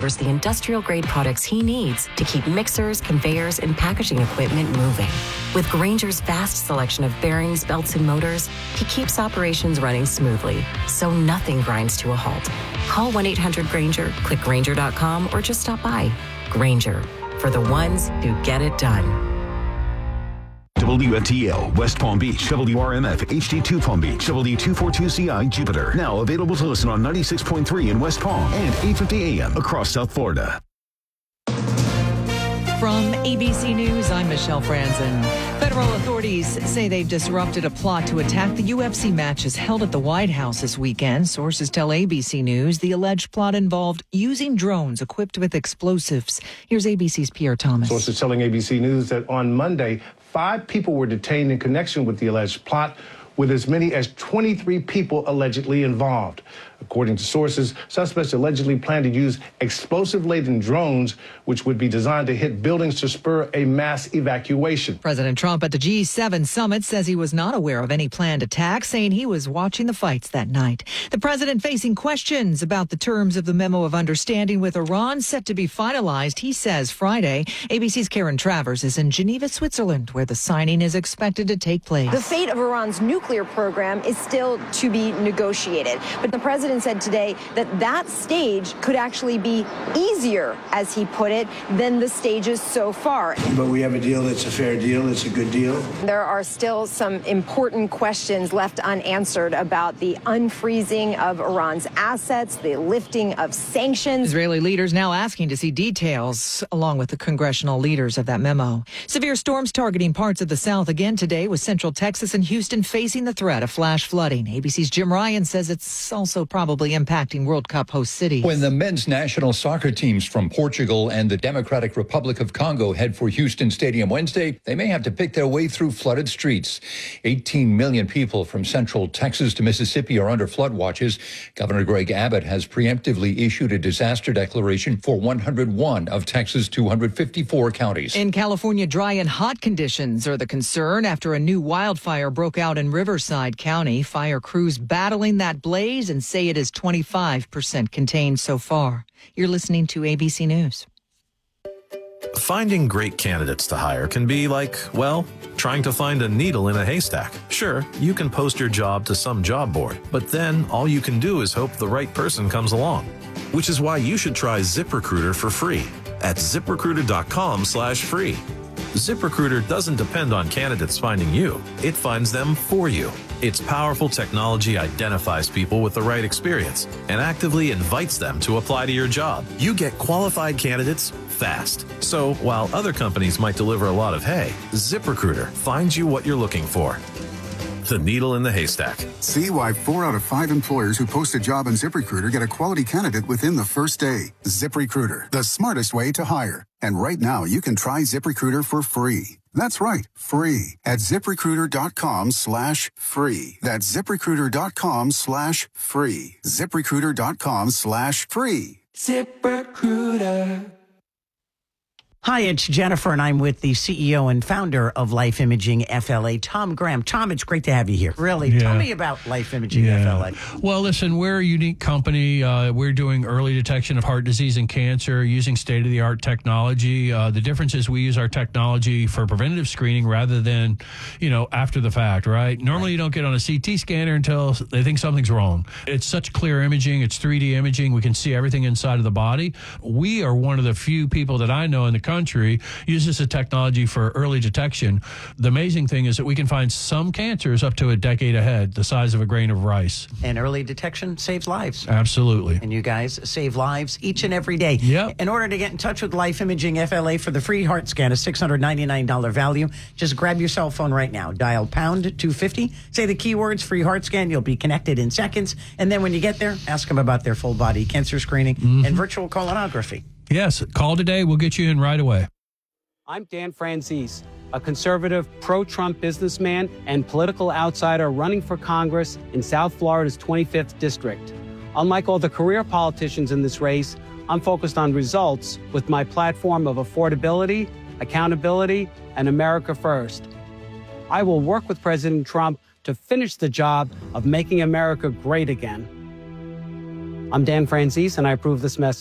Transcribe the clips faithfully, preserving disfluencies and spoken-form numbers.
delivers the industrial-grade products he needs to keep mixers, conveyors, and packaging equipment moving. With Grainger's vast selection of bearings, belts, and motors, he keeps operations running smoothly, so nothing grinds to a halt. Call one eight hundred Grainger, click Grainger dot com, or just stop by. Grainger, for the ones who get it done. W F T L, West Palm Beach, W R M F, H D two Palm Beach, W two forty-two C I, Jupiter. Now available to listen on ninety-six point three in West Palm and eight fifty A M across South Florida. From A B C News, I'm Michelle Franzen. Federal authorities say they've disrupted a plot to attack the U F C matches held at the White House this weekend. Sources tell A B C News the alleged plot involved using drones equipped with explosives. Here's A B C's Pierre Thomas. Sources telling A B C News that on Monday, five people were detained in connection with the alleged plot, with as many as twenty-three people allegedly involved. According to sources, suspects allegedly plan to use explosive-laden drones, which would be designed to hit buildings to spur a mass evacuation. President Trump at the G seven summit says he was not aware of any planned attack, saying he was watching the fights that night. The president facing questions about the terms of the memo of understanding with Iran set to be finalized, he says Friday. A B C's Karen Travers is in Geneva, Switzerland, where the signing is expected to take place. The fate of Iran's nuclear program is still to be negotiated, but the president said today that that stage could actually be easier, as he put it, than the stages so far. But we have a deal that's a fair deal. It's a good deal. There are still some important questions left unanswered about the unfreezing of Iran's assets, the lifting of sanctions. Israeli leaders now asking to see details, along with the congressional leaders of that memo. Severe storms targeting parts of the South again today, with Central Texas and Houston facing the threat of flash flooding. A B C's Jim Ryan says it's also probably impacting World Cup host cities. When the men's national soccer teams from Portugal and the Democratic Republic of Congo head for Houston Stadium Wednesday, they may have to pick their way through flooded streets. eighteen million people from central Texas to Mississippi are under flood watches. Governor Greg Abbott has preemptively issued a disaster declaration for one hundred one of Texas' two hundred fifty-four counties. In California, dry and hot conditions are the concern after a new wildfire broke out in Riverside County. Fire crews battling that blaze and say it is twenty-five percent contained so far. You're listening to A B C News. Finding great candidates to hire can be like, well, trying to find a needle in a haystack. Sure, you can post your job to some job board, but then all you can do is hope the right person comes along. Which is why you should try ZipRecruiter for free at ZipRecruiter.com slash free. ZipRecruiter doesn't depend on candidates finding you. It finds them for you. Its powerful technology identifies people with the right experience and actively invites them to apply to your job. You get qualified candidates fast. So while other companies might deliver a lot of hay, ZipRecruiter finds you what you're looking for. The needle in the haystack. See why four out of five employers who post a job on ZipRecruiter get a quality candidate within the first day. ZipRecruiter, the smartest way to hire. And right now, you can try ZipRecruiter for free. That's right, free at ZipRecruiter.com slash free. That's ZipRecruiter.com slash free. ZipRecruiter.com slash free. ZipRecruiter. Hi, it's Jennifer, and I'm with the C E O and founder of Life Imaging F L A, Tom Graham. Tom, it's great to have you here. Really, yeah. Tell me about Life Imaging yeah. F L A. Well, listen, we're a unique company. Uh, we're doing early detection of heart disease and cancer using state-of-the-art technology. Uh, the difference is we use our technology for preventative screening rather than, you know, after the fact, right? Normally, right. You don't get on a C T scanner until they think something's wrong. It's such clear imaging. It's three D imaging. We can see everything inside of the body. We are one of the few people that I know in the country uses the technology for early detection. The amazing thing is that we can find some cancers up to a decade ahead, the size of a grain of rice. And early detection saves lives. Absolutely. And you guys save lives each and every day. Yep. In order to get in touch with Life Imaging F L A for the free heart scan, a six hundred ninety-nine dollars value, just grab your cell phone right now. Dial pound two fifty. Say the keywords free heart scan. You'll be connected in seconds. And then when you get there, ask them about their full body cancer screening mm-hmm. and virtual colonography. Yes. Call today. We'll get you in right away. I'm Dan Franzese, a conservative, pro-Trump businessman and political outsider running for Congress in South Florida's twenty-fifth district. Unlike all the career politicians in this race, I'm focused on results with my platform of affordability, accountability, and America first. I will work with President Trump to finish the job of making America great again. I'm Dan Franzese, and I approve this message.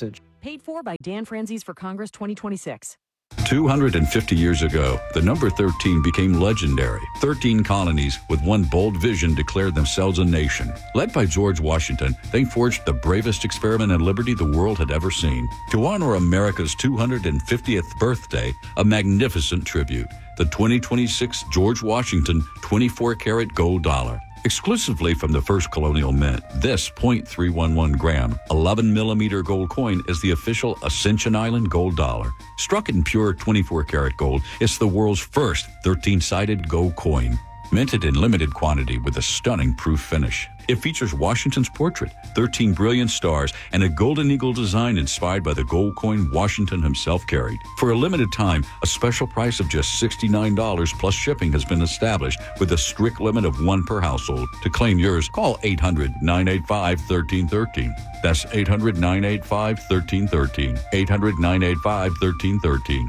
Paid for by Dan Franzese for Congress twenty twenty-six. two hundred fifty years ago, the number thirteen became legendary. thirteen colonies with one bold vision declared themselves a nation. Led by George Washington, they forged the bravest experiment in liberty the world had ever seen. To honor America's two hundred fiftieth birthday, a magnificent tribute, the twenty twenty-six George Washington twenty-four karat gold dollar. Exclusively from the first colonial mint, this point three one one gram, eleven millimeter gold coin is the official Ascension Island gold dollar. Struck in pure twenty-four karat gold, it's the world's first thirteen-sided gold coin. Minted in limited quantity with a stunning proof finish. It features Washington's portrait, thirteen brilliant stars, and a golden eagle design inspired by the gold coin Washington himself carried. For a limited time, a special price of just sixty-nine dollars plus shipping has been established with a strict limit of one per household. To claim yours, call eight hundred, nine eight five, one three one three. That's eight hundred, nine eight five, one three one three. eight hundred, nine eight five, one three one three.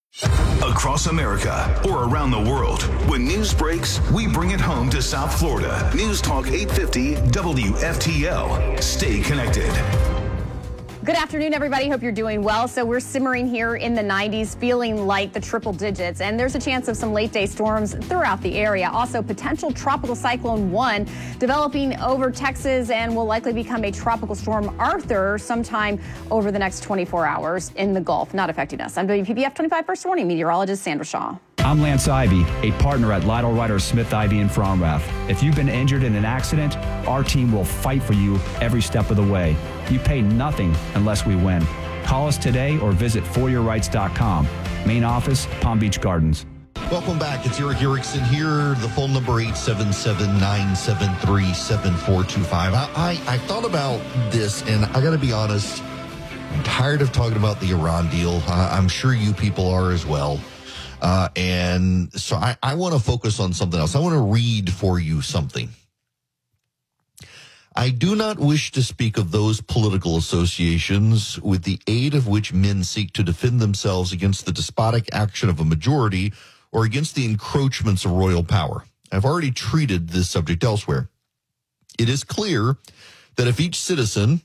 Across America or around the world, when news breaks, we bring it home to South Florida. News Talk eight fifty W F T L. Stay connected. Good afternoon, everybody. Hope you're doing well. So we're simmering here in the nineties, feeling like the triple digits, and there's a chance of some late day storms throughout the area. Also, potential tropical cyclone one developing over Texas and will likely become a tropical storm Arthur sometime over the next twenty-four hours in the Gulf, not affecting us. I'm W P B F twenty-five First Warning meteorologist Sandra Shaw. I'm Lance Ivy, a partner at Lytle Ryder Smith Ivy in Fromrath. If you've been injured in an accident, our team will fight for you every step of the way. You pay nothing unless we win. Call us today or visit for your rights dot com. Main office, Palm Beach Gardens. Welcome back. It's Eric Erickson here. The phone number eight seven seven, nine seven three, seven four two five. I, I, I thought about this, and I got to be honest, I'm tired of talking about the Iran deal. Uh, I'm sure you people are as well. Uh, and so I, I want to focus on something else. I want to read for you something. I do not wish to speak of those political associations with the aid of which men seek to defend themselves against the despotic action of a majority or against the encroachments of royal power. I've already treated this subject elsewhere. It is clear that if each citizen,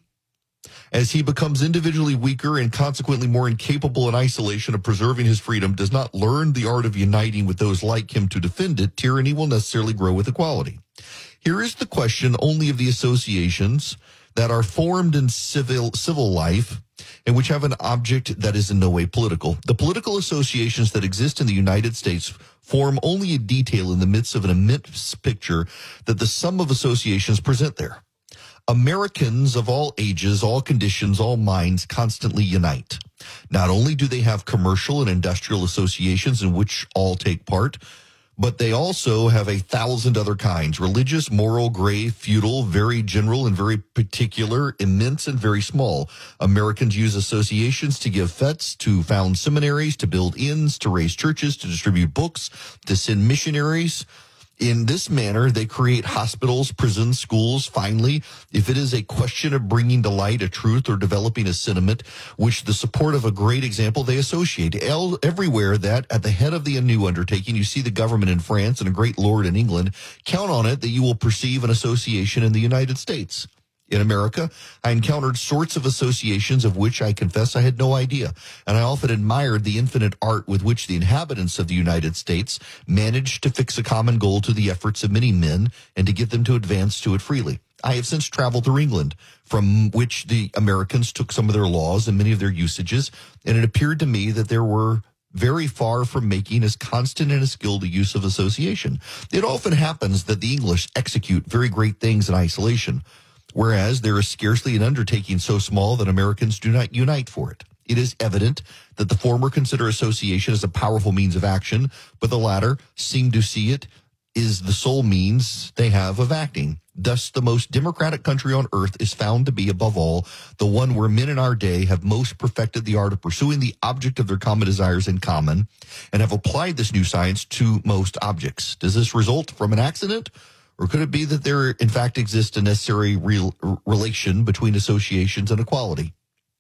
as he becomes individually weaker and consequently more incapable in isolation of preserving his freedom, does not learn the art of uniting with those like him to defend it, tyranny will necessarily grow with equality. Here is the question only of the associations that are formed in civil civil life and which have an object that is in no way political. The political associations that exist in the United States form only a detail in the midst of an immense picture that the sum of associations present there. Americans of all ages, all conditions, all minds constantly unite. Not only do they have commercial and industrial associations in which all take part, but they also have a thousand other kinds: religious, moral, gray, feudal, very general and very particular, immense and very small. Americans use associations to give fetes, to found seminaries, to build inns, to raise churches, to distribute books, to send missionaries. In this manner, they create hospitals, prisons, schools. Finally, if it is a question of bringing to light a truth or developing a sentiment, which the support of a great example, they associate. Everywhere that at the head of the new undertaking, you see the government in France and a great lord in England, count on it that you will perceive an association in the United States. In America, I encountered sorts of associations of which I confess I had no idea, and I often admired the infinite art with which the inhabitants of the United States managed to fix a common goal to the efforts of many men and to get them to advance to it freely. I have since traveled through England, from which the Americans took some of their laws and many of their usages, and it appeared to me that there were very far from making as constant and as skilled a use of association. It often happens that the English execute very great things in isolation, whereas there is scarcely an undertaking so small that Americans do not unite for it. It is evident that the former consider association as a powerful means of action, but the latter seem to see it is the sole means they have of acting. Thus, the most democratic country on earth is found to be, above all, the one where men in our day have most perfected the art of pursuing the object of their common desires in common and have applied this new science to most objects. Does this result from an accident? Or could it be that there, in fact, exists a necessary real relation between associations and equality?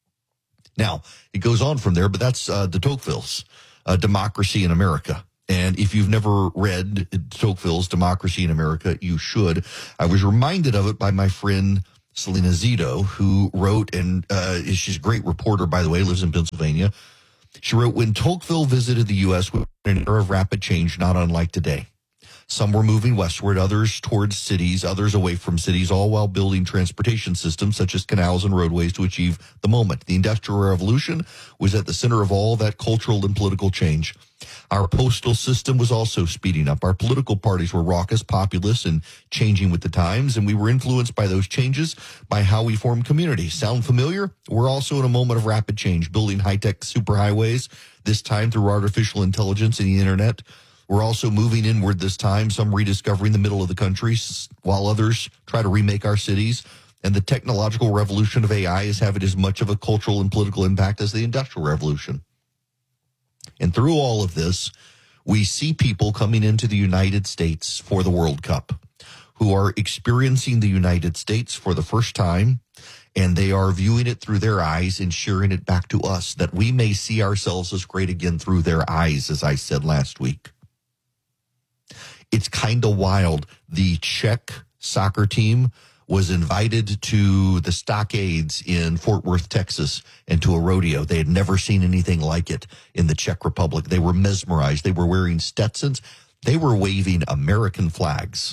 Now, it goes on from there, but that's uh, de Tocqueville's uh, Democracy in America. And if you've never read Tocqueville's Democracy in America, you should. I was reminded of it by my friend Selena Zito, who wrote, and uh, she's a great reporter, by the way, lives in Pennsylvania. She wrote, when Tocqueville visited the U S, we were in an era of rapid change, not unlike today. Some were moving westward, others towards cities, others away from cities, all while building transportation systems such as canals and roadways to achieve the moment. The Industrial Revolution was at the center of all that cultural and political change. Our postal system was also speeding up. Our political parties were raucous, populous, and changing with the times, and we were influenced by those changes by how we form communities. Sound familiar? We're also in a moment of rapid change, building high-tech superhighways, this time through artificial intelligence and the internet. We're also moving inward this time, some rediscovering the middle of the country, while others try to remake our cities. And the technological revolution of A I is having as much of a cultural and political impact as the Industrial Revolution. And through all of this, we see people coming into the United States for the World Cup who are experiencing the United States for the first time, and they are viewing it through their eyes and sharing it back to us, that we may see ourselves as great again through their eyes, as I said last week. It's kind of wild. The Czech soccer team was invited to the Stockades in Fort Worth, Texas, and to a rodeo. They had never seen anything like it in the Czech Republic. They were mesmerized. They were wearing Stetsons. They were waving American flags.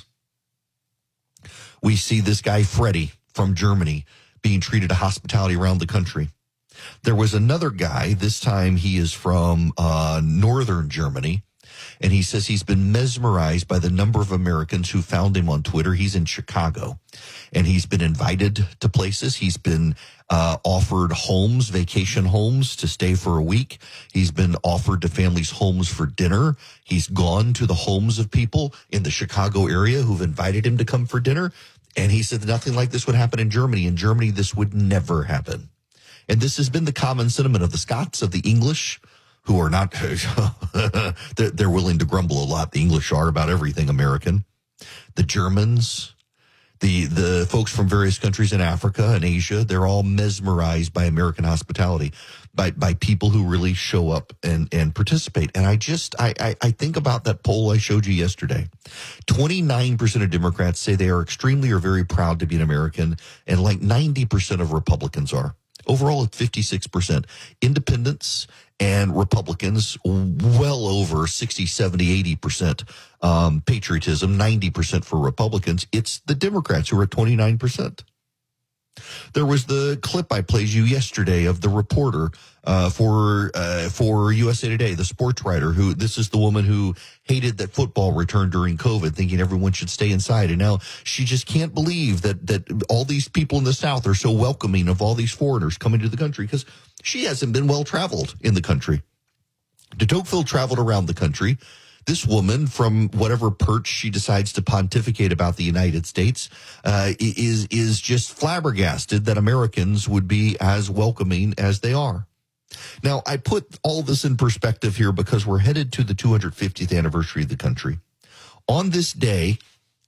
We see this guy, Freddie, from Germany, being treated to hospitality around the country. There was another guy, this time he is from uh, northern Germany, and he says he's been mesmerized by the number of Americans who found him on Twitter. He's in Chicago, and he's been invited to places. He's been uh, offered homes, vacation homes, to stay for a week. He's been offered to families homes for dinner. He's gone to the homes of people in the Chicago area who've invited him to come for dinner. And he said nothing like this would happen in Germany. In Germany, this would never happen. And this has been the common sentiment of the Scots, of the English, who are not, they're willing to grumble a lot. The English are about everything American. The Germans, the the folks from various countries in Africa and Asia, they're all mesmerized by American hospitality, by by people who really show up and, and participate. And I just, I, I, I think about that poll I showed you yesterday. twenty-nine percent of Democrats say they are extremely or very proud to be an American, and like ninety percent of Republicans are. Overall, it's fifty-six percent. Independents and Republicans, well over sixty, seventy, eighty percent um, patriotism, ninety percent for Republicans. It's the Democrats who are at twenty-nine percent. There was the clip I played you yesterday of the reporter uh, for uh, for U S A Today, the sports writer, who, this is the woman who hated that football returned during COVID, thinking everyone should stay inside. And now she just can't believe that that all these people in the South are so welcoming of all these foreigners coming to the country, because she hasn't been well traveled in the country. De Tocqueville traveled around the country. This woman, from whatever perch she decides to pontificate about the United States, uh, is is just flabbergasted that Americans would be as welcoming as they are. Now, I put all this in perspective here because we're headed to the two hundred fiftieth anniversary of the country. On this day,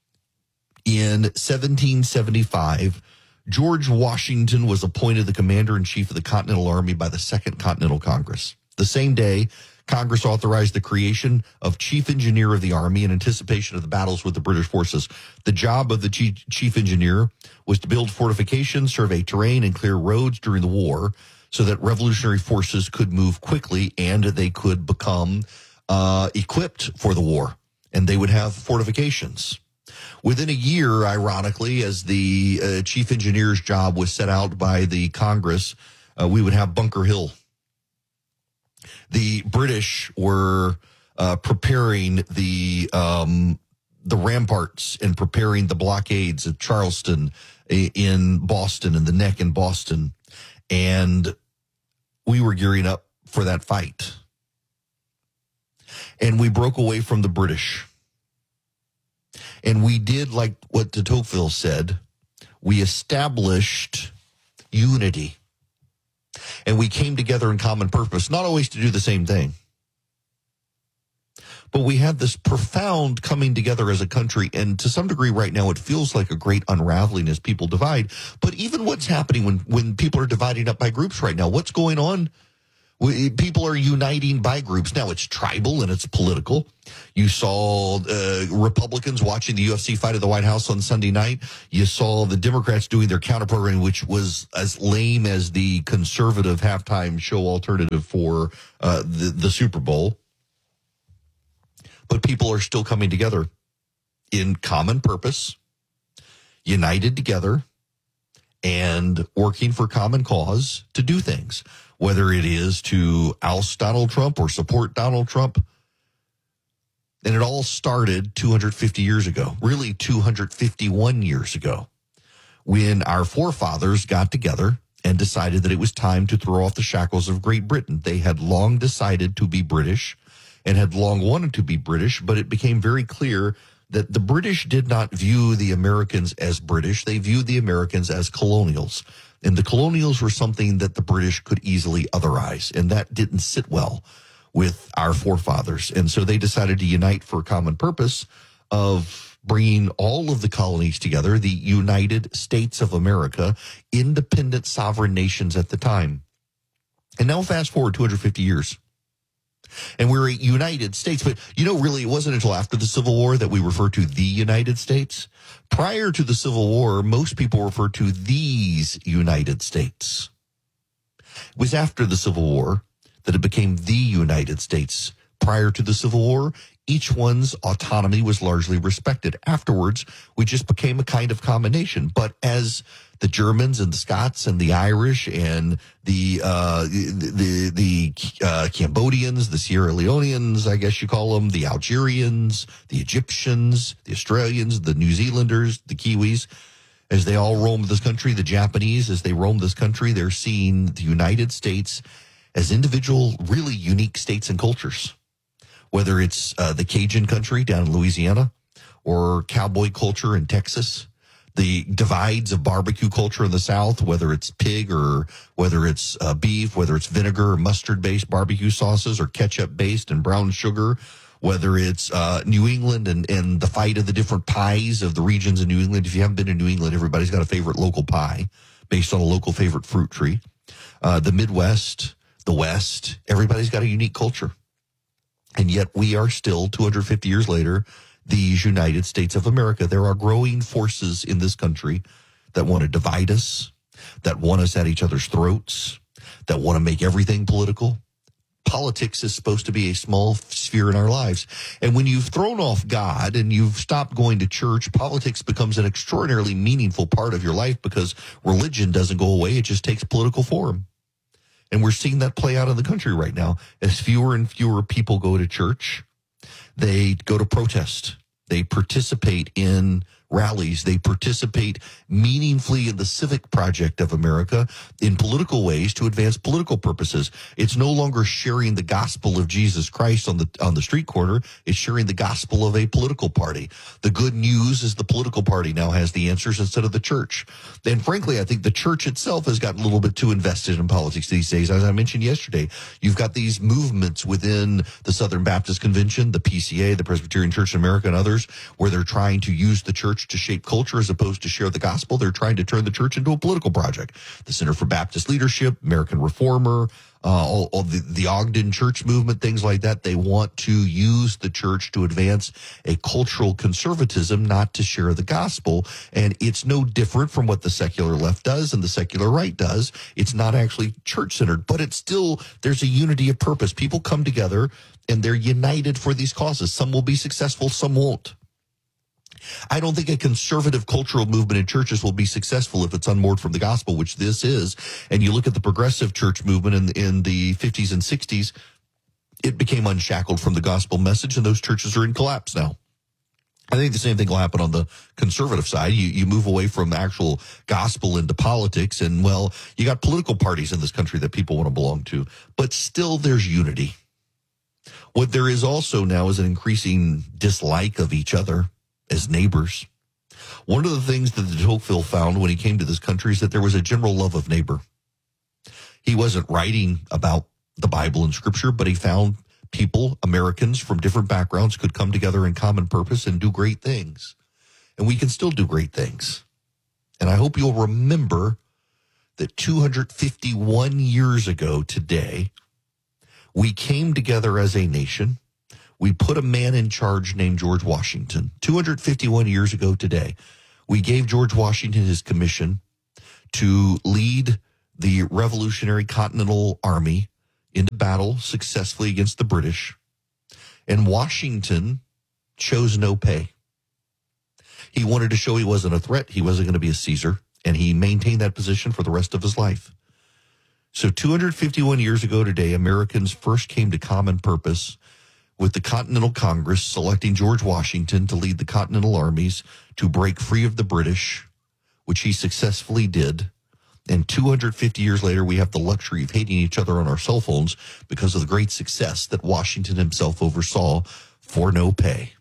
in seventeen seventy-five, George Washington was appointed the commander-in-chief of the Continental Army by the Second Continental Congress. The same day, Congress authorized the creation of chief engineer of the Army in anticipation of the battles with the British forces. The job of the chief engineer was to build fortifications, survey terrain, and clear roads during the war so that revolutionary forces could move quickly and they could become uh, equipped for the war, and they would have fortifications. Within a year, ironically, as the uh, chief engineer's job was set out by the Congress, uh, we would have Bunker Hill. The British were uh, preparing the um, the ramparts and preparing the blockades at Charleston in Boston and the Neck in Boston, and we were gearing up for that fight. And we broke away from the British. And we did like what de Tocqueville said. We established unity. And we came together in common purpose, not always to do the same thing. But we had this profound coming together as a country. And to some degree right now, it feels like a great unraveling as people divide. But even what's happening when, when people are dividing up by groups right now, what's going on We, people are uniting by groups. Now, it's tribal and it's political. You saw uh, Republicans watching the U F C fight at the White House on Sunday night. You saw the Democrats doing their counter-programming, which was as lame as the conservative halftime show alternative for uh, the, the Super Bowl. But people are still coming together in common purpose, united together, and working for common cause to do things, whether it is to oust Donald Trump or support Donald Trump. And it all started two hundred fifty years ago, really two hundred fifty-one years ago, when our forefathers got together and decided that it was time to throw off the shackles of Great Britain. They had long decided to be British and had long wanted to be British, but it became very clear that the British did not view the Americans as British. They viewed the Americans as colonials. And the colonials were something that the British could easily otherize. And that didn't sit well with our forefathers. And so they decided to unite for a common purpose of bringing all of the colonies together, the United States of America, independent sovereign nations at the time. And now fast forward two hundred fifty years. And we're a United States. But, you know, really, it wasn't until after the Civil War that we refer to the United States. Prior to the Civil War, most people referred to these United States. It was after the Civil War that it became the United States. Prior to the Civil War, each one's autonomy was largely respected. Afterwards, we just became a kind of combination. But as the Germans and the Scots and the Irish and the uh, the the uh, Cambodians, the Sierra Leoneans, I guess you call them, the Algerians, the Egyptians, the Australians, the New Zealanders, the Kiwis, as they all roam this country, the Japanese, as they roam this country, they're seeing the United States as individual, really unique states and cultures. Whether it's uh, the Cajun country down in Louisiana or cowboy culture in Texas, the divides of barbecue culture in the South, whether it's pig or whether it's uh, beef, whether it's vinegar or mustard-based barbecue sauces or ketchup-based and brown sugar, whether it's uh, New England and, and the fight of the different pies of the regions in New England. If you haven't been to New England, everybody's got a favorite local pie based on a local favorite fruit tree. Uh, the Midwest, the West, everybody's got a unique culture. And yet we are still, two hundred fifty years later, these United States of America. There are growing forces in this country that want to divide us, that want us at each other's throats, that want to make everything political. Politics is supposed to be a small sphere in our lives. And when you've thrown off God and you've stopped going to church, politics becomes an extraordinarily meaningful part of your life because religion doesn't go away. It just takes political form. And we're seeing that play out in the country right now. As fewer and fewer people go to church, they go to protest. They participate in rallies. They participate meaningfully in the civic project of America in political ways to advance political purposes. It's no longer sharing the gospel of Jesus Christ on the on the street corner. It's sharing the gospel of a political party. The good news is the political party now has the answers instead of the church. And frankly, I think the church itself has gotten a little bit too invested in politics these days. As I mentioned yesterday, you've got these movements within the Southern Baptist Convention, the P C A, the Presbyterian Church in America, and others, where they're trying to use the church to shape culture as opposed to share the gospel. They're trying to turn the church into a political project. The Center for Baptist Leadership, American Reformer, uh, all, all the, the Ogden Church movement, things like that. They want to use the church to advance a cultural conservatism, not to share the gospel. And it's no different from what the secular left does and the secular right does. It's not actually church-centered, but it's still, there's a unity of purpose. People come together and they're united for these causes. Some will be successful, some won't. I don't think a conservative cultural movement in churches will be successful if it's unmoored from the gospel, which this is. And you look at the progressive church movement in, in the fifties and sixties, it became unshackled from the gospel message, and those churches are in collapse now. I think the same thing will happen on the conservative side. You, you move away from actual gospel into politics, and, well, you got political parties in this country that people want to belong to, but still there's unity. What there is also now is an increasing dislike of each other as neighbors. One of the things that de Tocqueville found when he came to this country is that there was a general love of neighbor. He wasn't writing about the Bible and Scripture, but he found people, Americans from different backgrounds, could come together in common purpose and do great things. And we can still do great things. And I hope you'll remember that two hundred fifty-one years ago today, We came together as a nation. We put a man in charge named George Washington. two hundred fifty-one years ago today, we gave George Washington his commission to lead the Revolutionary Continental Army into battle successfully against the British. And Washington chose no pay. He wanted to show he wasn't a threat. He wasn't going to be a Caesar. And he maintained that position for the rest of his life. So two hundred fifty-one years ago today, Americans first came to common purpose with the Continental Congress selecting George Washington to lead the Continental armies to break free of the British, which he successfully did. And two hundred fifty years later, we have the luxury of hating each other on our cell phones because of the great success that Washington himself oversaw for no pay.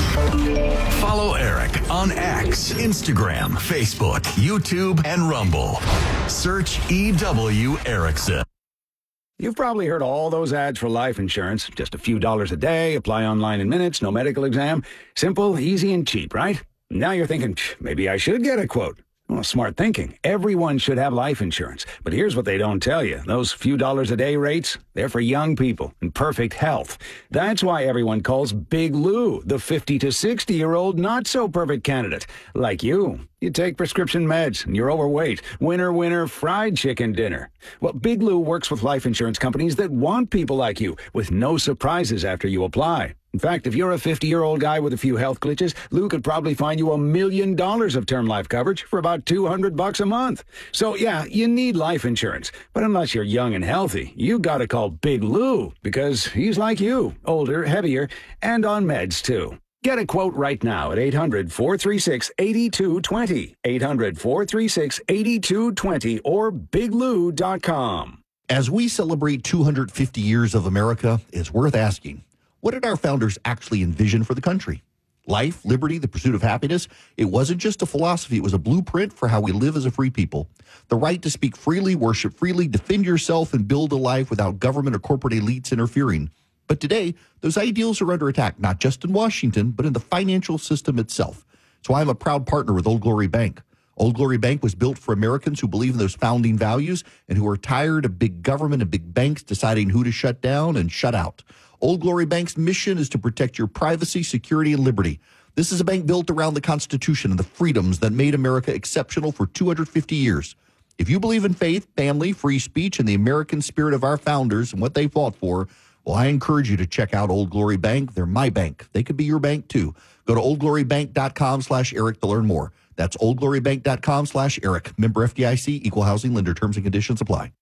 Follow Eric on X, Instagram, Facebook, YouTube, and Rumble. Search E W Erickson. You've probably heard all those ads for life insurance. Just a few dollars a day, apply online in minutes, no medical exam. Simple, easy, and cheap, right? Now you're thinking, maybe I should get a quote. Well, smart thinking. Everyone should have life insurance. But here's what they don't tell you. Those few dollars a day rates, they're for young people in perfect health. That's why everyone calls Big Lou the fifty to sixty-year-old not-so-perfect candidate. Like you. You take prescription meds, and you're overweight. Winner, winner, fried chicken dinner. Well, Big Lou works with life insurance companies that want people like you, with no surprises after you apply. In fact, if you're a fifty-year-old guy with a few health glitches, Lou could probably find you a million dollars of term life coverage for about two hundred bucks a month. So, yeah, you need life insurance. But unless you're young and healthy, you gotta call Big Lou, because he's like you, older, heavier, and on meds, too. Get a quote right now at eight hundred, four three six, eight two two zero, eight hundred, four three six, eight two two zero, or big lou dot com. As we celebrate two hundred fifty years of America, it's worth asking, what did our founders actually envision for the country? Life, liberty, the pursuit of happiness. It wasn't just a philosophy. It was a blueprint for how we live as a free people. The right to speak freely, worship freely, defend yourself, and build a life without government or corporate elites interfering. But today, those ideals are under attack, not just in Washington, but in the financial system itself. So I'm a proud partner with Old Glory Bank. Old Glory Bank was built for Americans who believe in those founding values and who are tired of big government and big banks deciding who to shut down and shut out. Old Glory Bank's mission is to protect your privacy, security, and liberty. This is a bank built around the Constitution and the freedoms that made America exceptional for two hundred fifty years. If you believe in faith, family, free speech, and the American spirit of our founders and what they fought for, well, I encourage you to check out Old Glory Bank. They're my bank. They could be your bank, too. Go to oldglorybank.com slash Eric to learn more. That's oldglorybank.com slash Eric. Member F D I C, equal housing lender. Terms and conditions apply.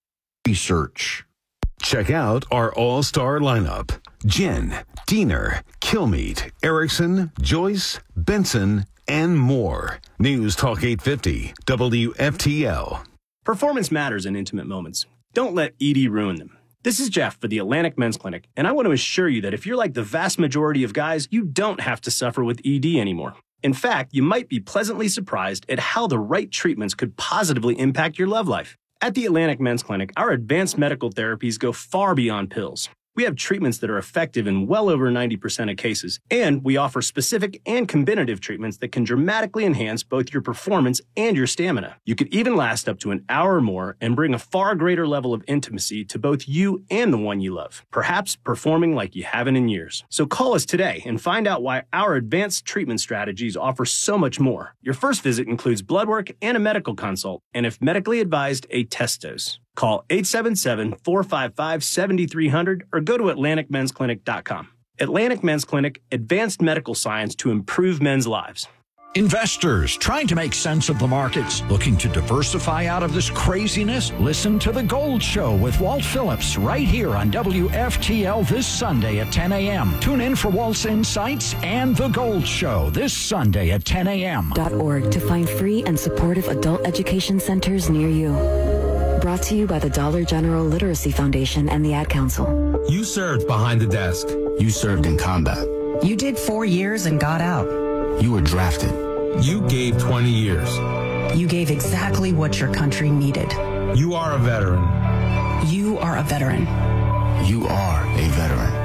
Research. Check out our all-star lineup. Jen, Diener, Kilmeade, Erickson, Joyce, Benson, and more. News Talk eight fifty, W F T L. Performance matters in intimate moments. Don't let E D ruin them. This is Jeff for the Atlantic Men's Clinic, and I want to assure you that if you're like the vast majority of guys, you don't have to suffer with E D anymore. In fact, you might be pleasantly surprised at how the right treatments could positively impact your love life. At the Atlantic Men's Clinic, our advanced medical therapies go far beyond pills. We have treatments that are effective in well over ninety percent of cases, and we offer specific and combinative treatments that can dramatically enhance both your performance and your stamina. You could even last up to an hour or more and bring a far greater level of intimacy to both you and the one you love, perhaps performing like you haven't in years. So call us today and find out why our advanced treatment strategies offer so much more. Your first visit includes blood work and a medical consult, and if medically advised, a test dose. Call eight seven seven, four five five, seven three zero zero or go to atlantic men's clinic dot com. Atlantic Men's Clinic, advanced medical science to improve men's lives. Investors trying to make sense of the markets, looking to diversify out of this craziness? Listen to The Gold Show with Walt Phillips right here on W F T L this Sunday at ten a.m. Tune in for Walt's insights and The Gold Show this Sunday at ten a.m. .org to find free and supportive adult education centers near you. Brought to you by the Dollar General Literacy Foundation and the Ad Council. You served behind the desk. You served in combat. You did four years and got out. You were drafted. You gave twenty years. You gave exactly what your country needed. You are a veteran. You are a veteran. You are a veteran.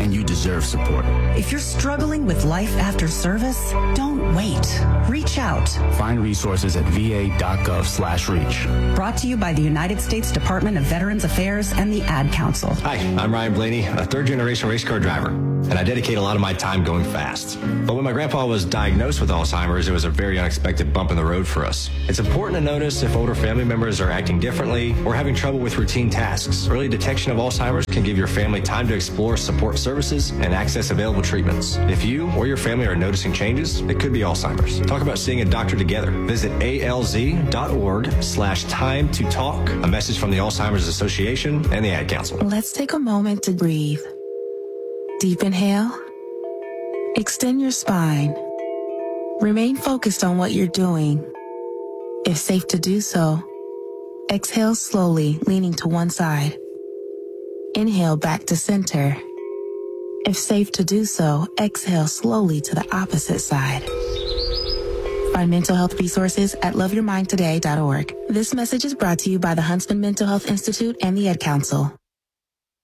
and you deserve support. If you're struggling with life after service, don't wait. Reach out. Find resources at va.gov slash reach. Brought to you by the United States Department of Veterans Affairs and the Ad Council. Hi, I'm Ryan Blaney, a third-generation race car driver, and I dedicate a lot of my time going fast. But when my grandpa was diagnosed with Alzheimer's, it was a very unexpected bump in the road for us. It's important to notice if older family members are acting differently or having trouble with routine tasks. Early detection of Alzheimer's can give your family time to explore support services and access available treatments. If you or your family are noticing changes, it could be Alzheimer's. Talk about seeing a doctor together. Visit alz.org slash time to talk. A message from the Alzheimer's Association and the Ad Council. Let's take a moment to breathe. Deep inhale. Extend your spine. Remain focused on what you're doing. If safe to do so, exhale slowly, leaning to one side. Inhale back to center. If safe to do so, exhale slowly to the opposite side. Find mental health resources at love your mind today dot org. This message is brought to you by the Huntsman Mental Health Institute and the Ad Council.